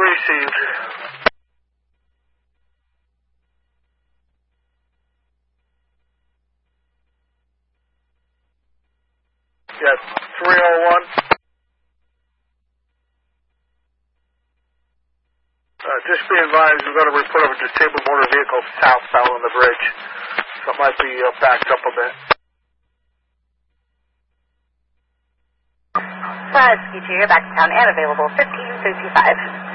Received. Yes, 301. Just be advised, we're going to report of a disabled motor vehicle southbound on the bridge. So it might be backed up a bit. Ski 2, back to town and available 15:55.